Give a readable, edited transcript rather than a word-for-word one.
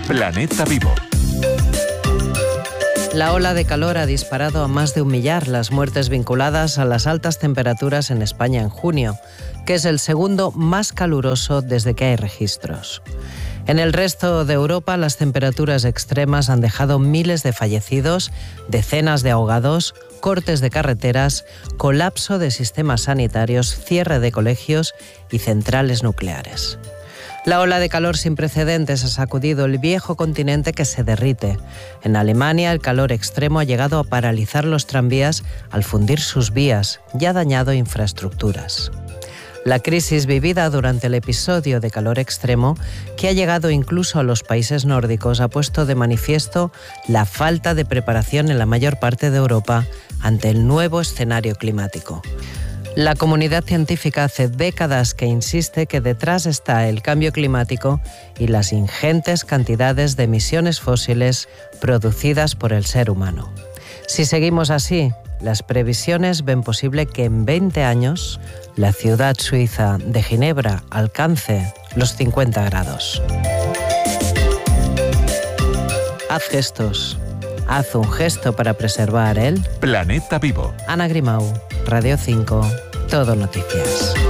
Planeta Vivo. La ola de calor ha disparado a más de 1 millar las muertes vinculadas a las altas temperaturas en España en junio, que es el segundo más caluroso desde que hay registros. En el resto de Europa, las temperaturas extremas han dejado miles de fallecidos, decenas de ahogados, cortes de carreteras, colapso de sistemas sanitarios, cierre de colegios y centrales nucleares. La ola de calor sin precedentes ha sacudido el viejo continente que se derrite. En Alemania, el calor extremo ha llegado a paralizar los tranvías al fundir sus vías y ha dañado infraestructuras. La crisis vivida durante el episodio de calor extremo, que ha llegado incluso a los países nórdicos, ha puesto de manifiesto la falta de preparación en la mayor parte de Europa ante el nuevo escenario climático. La comunidad científica hace décadas que insiste que detrás está el cambio climático y las ingentes cantidades de emisiones fósiles producidas por el ser humano. Si seguimos así, las previsiones ven posible que en 20 años la ciudad suiza de Ginebra alcance los 50 grados. Haz gestos. Haz un gesto para preservar el Planeta Vivo. Ana Grimau, Radio 5, Todo Noticias.